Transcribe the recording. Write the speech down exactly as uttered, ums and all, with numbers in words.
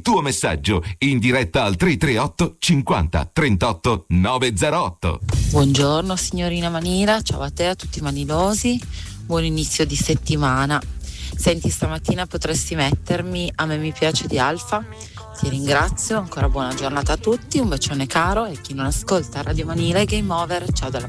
tuo messaggio in diretta al tre tre otto cinquanta trentotto novecentotto. Buongiorno signorina Manila, ciao a te e a tutti i manilosi, buon inizio di settimana. Senti, stamattina potresti mettermi A me mi piace di Alfa? Ti ringrazio, ancora buona giornata a tutti, un bacione caro, e chi non ascolta Radio Manila e Game Over, ciao dalla